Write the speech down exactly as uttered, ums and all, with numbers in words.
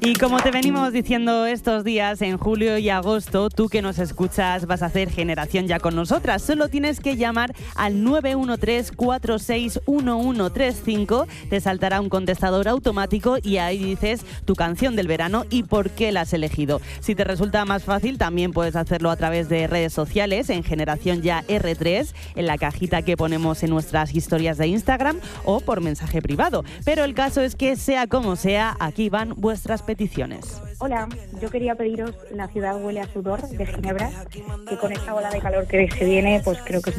Y como te venimos diciendo estos días, en julio y agosto, tú que nos escuchas vas a hacer Generación Ya con nosotras. Solo tienes que llamar al nueve uno tres, cuatro seis uno uno tres cinco, te saltará un contestador automático y ahí dices tu canción del verano y por qué la has elegido. Si te resulta más fácil, también puedes hacerlo a través de redes sociales, en Generación Ya erre tres, en la cajita que ponemos en nuestras historias de Instagram o por mensaje privado. Pero el caso es que, sea como sea, aquí van vuestras peticiones. Hola, yo quería pediros La ciudad huele a sudor de Ginebra, que con esta ola de calor que se viene, pues creo que es